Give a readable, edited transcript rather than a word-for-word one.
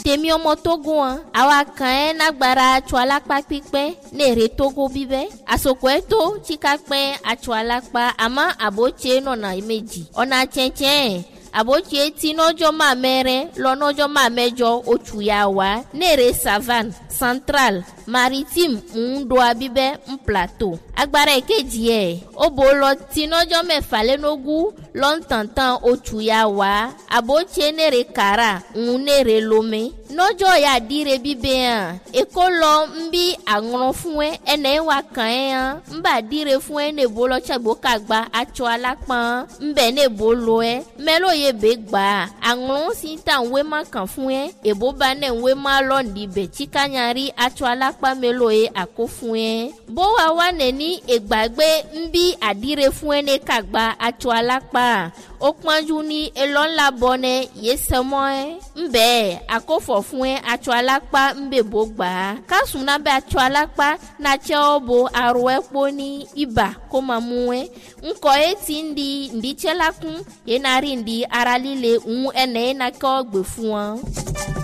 temi omo Togo awa kan nagbara chualakpa pipe nere Togo bibe asokweto chikakpe achualakpa ama aboche nona imeji ona chenchen aboche ti nojo ma mere lo nojo ma mejo ochuyawa nere savane central maritime ndo abibe plateau agbara ekeji obolo ti nojo mefa lenogu lontantan ochuyawa aboche nere kara nere lome nojo ya dire bibe ekolo mbi agron fun ene wa kan mba dire fun ne bolo chagbo kagba acho alapa mbe ne bolo melo ye begba agron sinta we ma kan fun ebo ba ne we ma lo ndibe chikanyari acho alapa melo akofun bo wa ne ni egbagbe mbi adire fun ne kagba acho alapa okpanju ni elon labone yesemo mbe akofo fún acho alapa mbe bogba kasuna be acho alapa na cheobo aro epo ni iba ko mamuwe nko eti ndi chelakun yenari ndi aralile ene na ko gbe fún